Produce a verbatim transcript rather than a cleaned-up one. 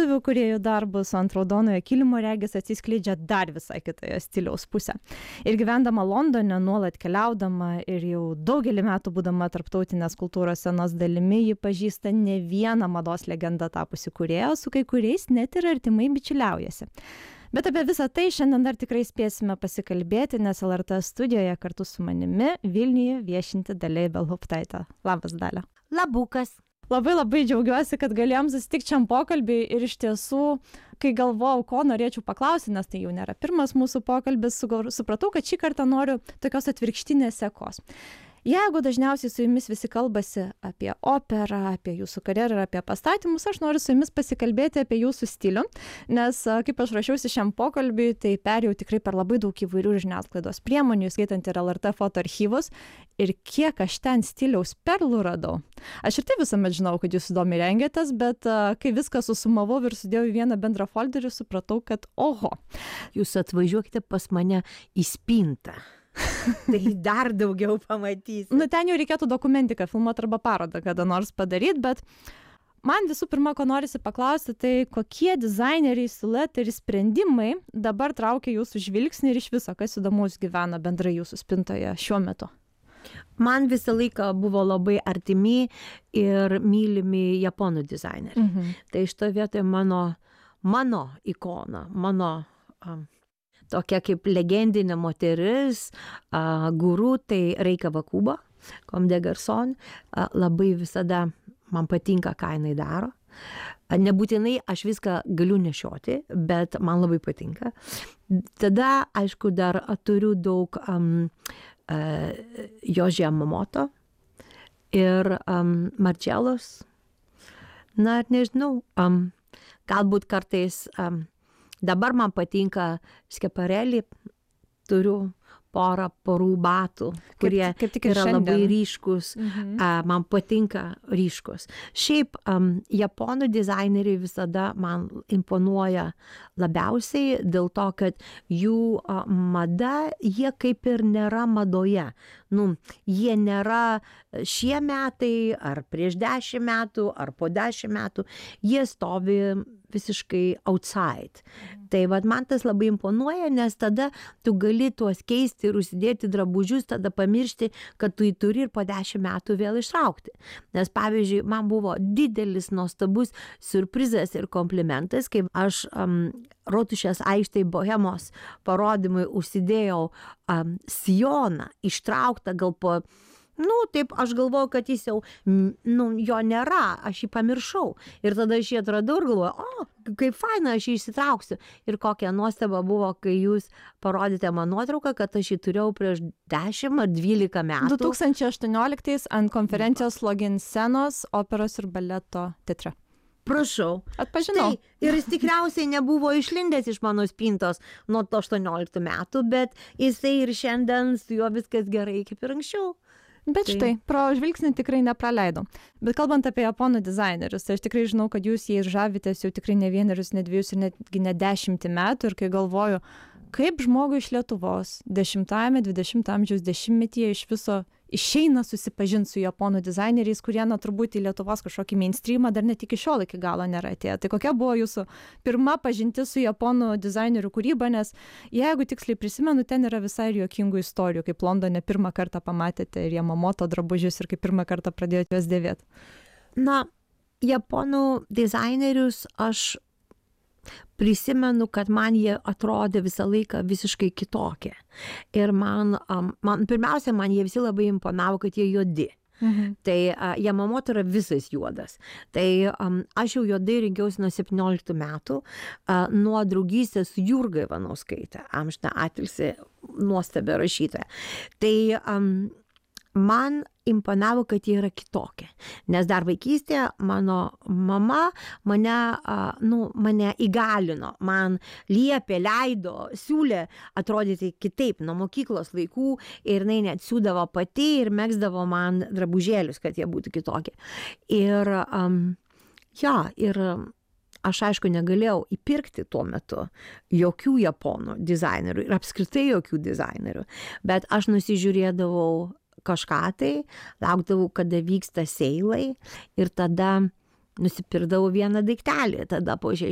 lietuvių kūrėjų darbus, ant raudonojo kilimo regis atsiskleidžia dar visai kitoje stiliaus pusė. Ir gyvendama Londone, nuolat keliaudama ir jau daugelį metų būdama tarptautinės kultūros scenos dalimi, ji pažįsta ne vieną mados legendą tapusi kūrėją, su kai kuriais net ir artimai bičiuliaujasi. Bet apie visą tai šiandien dar tikrai spėsime pasikalbėti, nes L R T studijoje kartu su manimi Vilniuje viešinti Dalia Ibelhauptaitė. Labas, Dalia. Labukas. Labai labai džiaugiuosi, kad galėjom susitikti šiam pokalbiui ir iš tiesų, kai galvojau, ko norėčiau paklausti, nes tai jau nėra pirmas mūsų pokalbis, supratau, kad šį kartą noriu tokios atvirkštinės sekos. Jeigu dažniausiai su jumis visi kalbasi apie operą, apie jūsų karjerą ir apie pastatymus, aš noriu su jumis pasikalbėti apie jūsų stilių, nes kaip aš rašiausi šiam pokalbiui, tai perėjau tikrai per labai daug įvairių žiniasklaidos priemonių, skaitant ir L R T fotoarchyvus, ir kiek aš ten stiliaus perlų radau. Aš ir tai visuomet žinau, kad jūs įdomiai rengiatės, bet kai viską susumavau ir sudėjau į vieną bendrą folderį, supratau, kad oho. Jūs atvažiuokite pas mane į spintą. Tai dar daugiau pamatys. Nu, ten jau reikėtų dokumentiką filmuoti arba parodą kada nors padaryti, bet man visų pirma, ko norisi paklausti, tai kokie dizaineriai, siluetai ir sprendimai dabar traukia jūsų žvilgsnį ir iš viso, kas įdomus gyvena bendrai jūsų spintoje šiuo metu? Man visą laiką buvo labai artimi ir mylimi japonų dizaineriai. Mhm. Tai iš to vietoje mano, mano ikona, mano... Um, tokia kaip legendinė moteris, uh, guru, tai Rei Kawakubo, Comme des Garçons, uh, labai visada man patinka, ką jinai daro. Uh, nebūtinai aš viską galiu nešioti, bet man labai patinka. Tada, aišku, dar turiu daug um, uh, Yohji Yamamoto ir um, Marcellos. Na, nežinau, um, galbūt kartais... Um, Dabar man patinka Schiaparelli, turiu porą porų batų, kurie kaip, kaip yra šiandien. Labai ryškus, mhm. uh, man patinka ryškus. Šiaip um, japonų dizaineriai visada man imponuoja labiausiai dėl to, kad jų uh, mada, jie kaip ir nėra madoje. Nu, jie nėra šie metai, ar prieš dešimt metų, ar po dešimt metų, jie stovi visiškai outside. Mhm. Tai vat, man tas labai imponuoja, nes tada tu gali tuos keisti ir užsidėti drabužius, tada pamiršti, kad tu jį turi ir po dešimt metų vėl ištraukti. Nes pavyzdžiui, man buvo didelis nuostabus siurprizas ir komplimentas, kai aš um, Rotušės aikštėj Bohemos parodymui užsidėjau um, sijoną, ištrauktą gal po... Nu, taip, aš galvoju, kad jis jau, nu, jo nėra, aš jį pamiršau. Ir tada aš jį atradau ir galvoju, o, kaip faina, aš jį išsitrauksiu. Ir kokia nuostaba buvo, kai jūs parodėte man nuotrauką, kad aš jį turėjau prieš dešimt ar dvylika metų. du tūkstančiai aštuonioliktais ant konferencijos Login scenos operos ir baleto teatre. Prašau. Atpažinau. Tai, ir jis tikriausiai nebuvo išlindęs iš mano spintos nuo aštuonioliktų metų, bet jisai ir šiandien su juo viskas gerai kaip ir anksčiau. Bet tai. Štai, pro žvilgsnį tikrai nepraleidau. Bet kalbant apie japonų dizainerius, tai aš tikrai žinau, kad jūs jais žavitės jau tikrai ne vienerius, ne dviejus ir netgi ne dešimtį metų. Ir kai galvoju, kaip žmogui iš Lietuvos dešimtajame, dvidešimto amžiaus dešimtmetyje iš viso išeina susipažinti su japonų dizaineriais, kurie, na, turbūt į Lietuvos kažkokį mainstreamą dar net iki šiol iki galo nėra atėję. Tai kokia buvo jūsų pirma pažintis su japonų dizainerių kūryba, nes jeigu tiksliai prisimenu, ten yra visai ir juokingų istorijų, kaip Londone pirmą kartą pamatėte ir Yamamoto drabužius ir kaip pirmą kartą pradėjote juos dėvėti. Na, japonų dizainerius aš prisimenu, kad man jie atrodė visą laiką visiškai kitokie. Ir man, um, man pirmiausia, man jie visi labai imponavo, kad jie juodi. Mhm. Tai uh, Yamamoto yra visas juodas. Tai um, aš jau juodai rengiausi nuo septynioliktų metų, uh, nuo draugystės su Jurga Ivanauskaite, amžiną atilsį, nuostabia rašytoja. Tai um, man imponavo, kad jie yra kitokie. Nes dar vaikystėje mano mama mane, uh, nu, mane įgalino, man liepė, leido, siūlė atrodyti kitaip nuo mokyklos laikų ir jinai net siūdavo pati ir megzdavo man drabužėlius, kad jie būtų kitokie. Ir, um, ja, ir aš aišku negalėjau įpirkti tuo metu jokių japonų dizainerių ir apskritai jokių dizainerių, bet aš nusižiūrėdavau kažką tai, laukdavau, kada vyksta seilai ir tada nusipirkdavau vieną daiktelį, tada po